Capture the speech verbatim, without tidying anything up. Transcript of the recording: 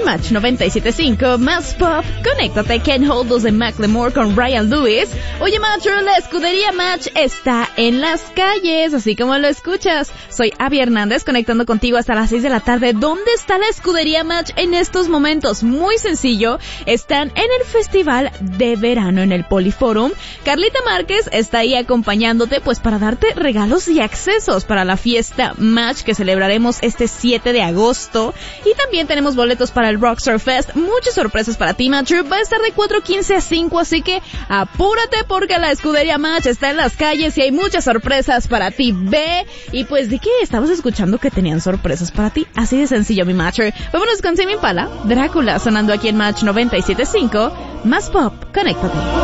Match noventa y siete punto cinco, más pop, conéctate, Can't Hold Us de Macklemore con Ryan Lewis. Oye, Macho, la escudería Match está en las calles, así como lo escuchas. Soy Abby Hernández, conectando contigo hasta las seis de la tarde. ¿Dónde está la escudería Match en estos momentos? Muy sencillo, están en el Festival de Verano en el Poliforum. Carlita Márquez está ahí acompañándote, pues para darte regalos y accesos para la fiesta Match que celebraremos este siete de agosto. Y también tenemos boletos para el Rockstar Fest. Muchas sorpresas para ti, Match. Va a estar de cuatro quince a cinco, así que apúrate porque la escudería Match está en las calles y hay muchas sorpresas para ti. Ve, y pues, ¿de qué estabas escuchando que tenían sorpresas para ti? Así de sencillo, mi Matcher. Vámonos con Tame Impala, Drácula, sonando aquí en Match noventa y siete punto cinco. Más pop, conéctate.